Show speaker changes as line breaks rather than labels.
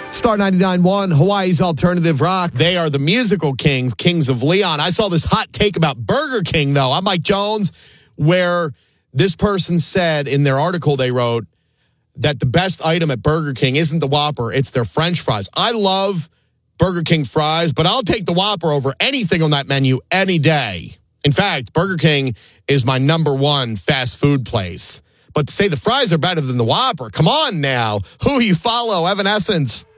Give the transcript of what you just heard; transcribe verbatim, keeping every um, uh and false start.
Star ninety-nine point one, Hawaii's alternative rock. They are the musical kings, Kings of Leon. I saw this hot take about Burger King, though. I'm Mike Jones, where this person said in their article they wrote that the best item at Burger King isn't the Whopper, it's their French fries. I love Burger King fries, but I'll take the Whopper over anything on that menu any day. In fact, Burger King is my number one fast food place. But to say the fries are better than the Whopper, come on now. Who you follow? Evanescence.